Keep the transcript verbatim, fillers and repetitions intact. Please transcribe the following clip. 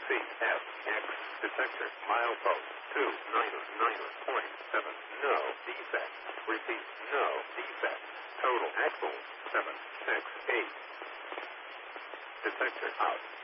C F X detector milepost two niner niner point seven. No defect. Repeat, no defect. Total axle seven six eight. Detector out.